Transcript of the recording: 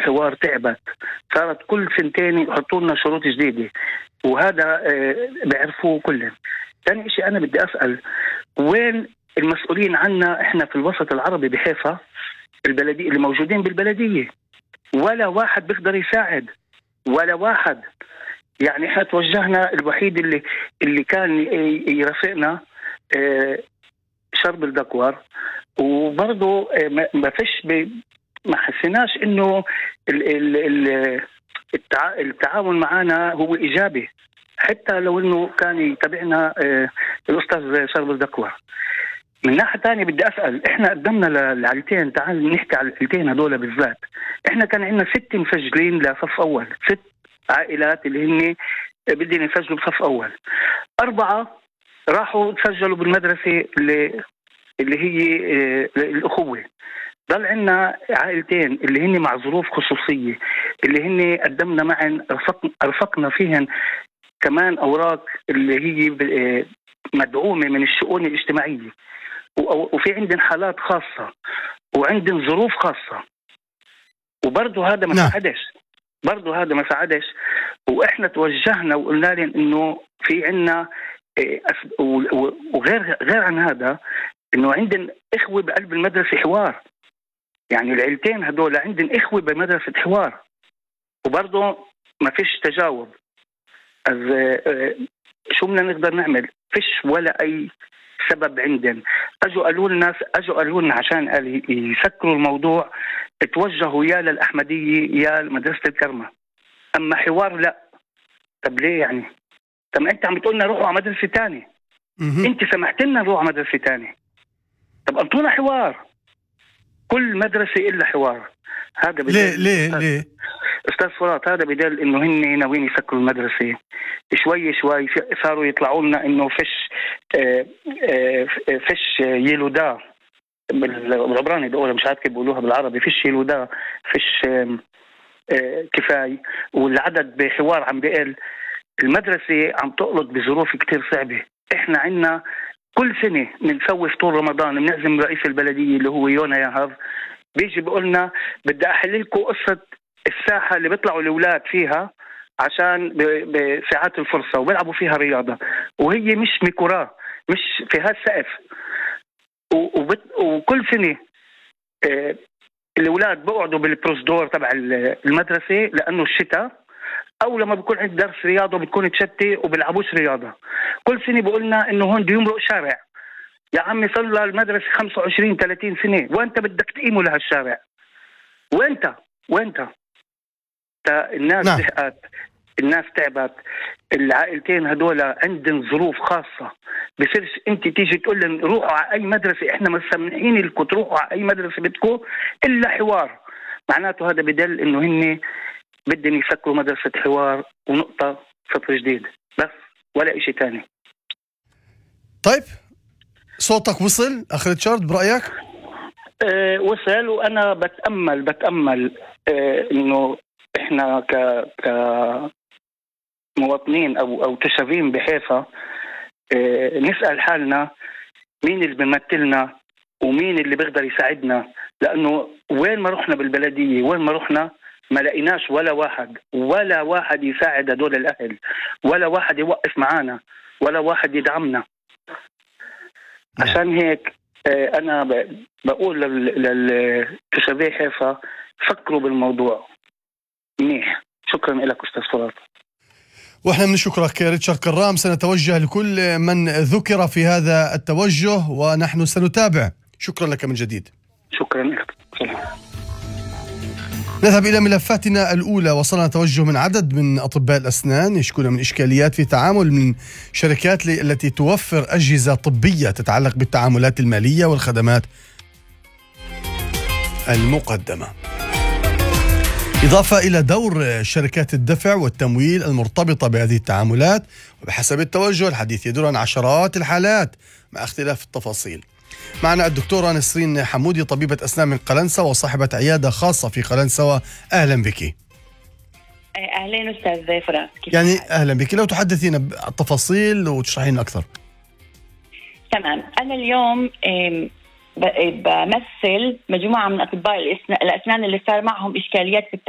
الحوار تعبت، صارت كل سنتين يحطوا لنا شروط جديدة، وهذا بيعرفوه كلهم. ثاني شيء أنا بدي أسأل، وين المسؤولين عنا إحنا في الوسط العربي بحيفا البلدية اللي موجودين بالبلدية؟ ولا واحد بيقدر يساعد، ولا واحد. يعني احنا توجهنا، الوحيد اللي كان يرافقنا شرب الدكور، وبرضه ما فيش ما حسيناش انه التعاون معنا هو ايجابي، حتى لو انه كان يتابعنا الاستاذ شرب الدكور. من ناحية تانية بدي أسأل، إحنا قدمنا للعائلتين، تعال نحكي على العائلتين هدول بالذات. إحنا كان عندنا 6 مسجلين لصف أول، 6 عائلات اللي هن بدهم يسجلوا بصف أول. 4 راحوا تسجلوا بالمدرسة اللي هي الأخوة. ضل عندنا عائلتين اللي هن مع ظروف خصوصية، اللي هن قدمنا معن رفقنا فيهن كمان أوراق اللي هي مدعومة من الشؤون الاجتماعية، وفي عندنا حالات خاصة وعندنا ظروف خاصة، وبرضه هذا ما ساعدش، برضه هذا ما ساعدش. وإحنا توجهنا وقلنا لهم إنه في عنا وغير عن هذا، إنه عندنا إخوة بقلب المدرسة حوار. يعني العيلتين هدول عندنا إخوة بمدرسة حوار، وبرضه ما فيش تجاوب. شو بدنا نقدر نعمل؟ فيش ولا أي سبب عندنا. اجوا قالوا لنا عشان يسكروا الموضوع، توجهوا يا للأحمدية يا لمدرسة الكرمة، اما حوار لا. طب ليه يعني؟ طب انت عم بتقولنا روحوا على مدرسة تانية، انت سمحت لنا نروح على مدرسة تانية، طب انطونا حوار. كل مدرسة إلا حوار. هذا ليه أستاذ فرات، هذا بدل إنه هن ناويين يسكروا المدرسة. شوي صاروا يطلعوا لنا إنه فيش يلودا بالعبراني، بقولها مش عارف كيف بيقولوها بالعربي، فيش يلودا، فيش كفاية، والعدد بحوار عم بيقل. المدرسة عم تقلط بظروف كتير صعبة. إحنا عنا كل سنة بنسوي فطور رمضان، بنعزم رئيس البلدية اللي هو يونا ياهر، بيجي بيقولنا بدي أحل لكم قصة الساحة اللي بيطلعوا الأولاد فيها عشان بساعات الفرصة وبيلعبوا فيها رياضة، وهي مش ميكوراه، مش في هالسقف. وكل سنة الأولاد بيقعدوا بالبروسدور تبع المدرسة لأنه الشتاء، أو لما بيكون عند درس رياضة بتكون تشتي وبيلعبوش رياضة. كل سنة بيقولنا إنه هون بده يمرق شارع. يا عمي صلى المدرسة 25-30 سنة، وأنت بدك تقيموا لهالشارع؟ وأنت الناس زهقت، الناس تعبت. العائلتين هدول عندن ظروف خاصة، بصيرش انت تيجي تقول لهم روحوا على اي مدرسة، احنا مسامحين لكم تروحوا على اي مدرسة بدكم الا حوار. معناته هذا بدل انه هن بدهم يسكروا مدرسة حوار ونقطة سطر جديد بس، ولا اشي تاني. طيب صوتك وصل اخ ريتشارد برأيك؟ وصل، وانا بتأمل انه احنا كمواطنين او تشابين بحيفا نسأل حالنا مين اللي بيمثلنا ومين اللي بيقدر يساعدنا. لانه وين ما رحنا بالبلدية، وين ما رحنا ما لقيناش ولا واحد يساعد هدول الاهل، ولا واحد يوقف معانا، ولا واحد يدعمنا. عشان هيك أنا بقول للتشابيه حيفا فكروا بالموضوع منيح. شكرا لك أستاذ فرات. وإحنا بنشكرك ريتشارد كرام. سنتوجه لكل من ذكر في هذا التوجه ونحن سنتابع. شكرا لك من جديد. شكرا لك. نذهب إلى ملفاتنا الأولى. وصلنا توجه من عدد من أطباء الأسنان يشكون من إشكاليات في تعامل من شركات التي توفر أجهزة طبية تتعلق بالتعاملات المالية والخدمات المقدمة، إضافة إلى دور شركات الدفع والتمويل المرتبطة بهذه التعاملات. وبحسب التوجه الحديث يدور عن عشرات الحالات مع اختلاف التفاصيل. معنا الدكتورة نسرين حمودي، طبيبة أسنان من قلنسوة وصاحبة عيادة خاصة في قلنسوة. أهلا بك. أهلا أستاذ فرات. يعني أهلا بك، لو تحدثينا التفاصيل وتشرحين أكثر. تمام. أنا اليوم بمثل مجموعة من أطباء الأسنان اللي صار معهم إشكاليات في